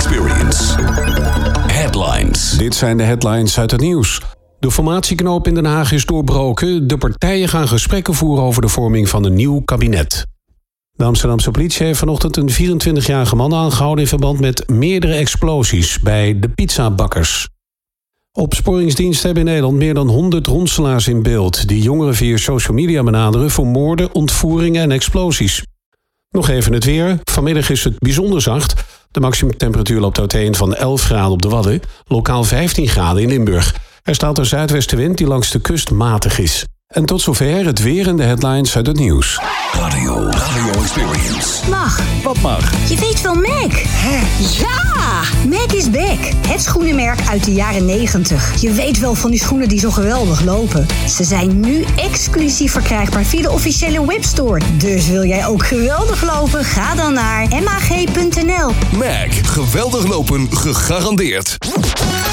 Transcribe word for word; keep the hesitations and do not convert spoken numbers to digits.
Experience. Headlines. Dit zijn de headlines uit het nieuws. De formatieknoop in Den Haag is doorbroken. De partijen gaan gesprekken voeren over de vorming van een nieuw kabinet. De Amsterdamse politie heeft vanochtend een vierentwintigjarige man aangehouden in verband met meerdere explosies bij de pizzabakkers. Opsporingsdiensten hebben in Nederland meer dan honderd ronselaars in beeld die jongeren via social media benaderen voor moorden, ontvoeringen en explosies. Nog even het weer. Vanmiddag is het bijzonder zacht. De maximumtemperatuur loopt uiteen van elf graden op de Wadden, lokaal vijftien graden in Limburg. Er staat een zuidwestenwind die langs de kust matig is. En tot zover het weer en de headlines uit het nieuws. Radio, Radio Experience. Mag. Wat mag? Je weet wel Mac. Hè? Ja! Mac is back. Het schoenenmerk uit de jaren negentig. Je weet wel van die schoenen die zo geweldig lopen. Ze zijn nu exclusief verkrijgbaar via de officiële webstore. Dus wil jij ook geweldig lopen? Ga dan naar mag punt n l. Mac. Geweldig lopen gegarandeerd.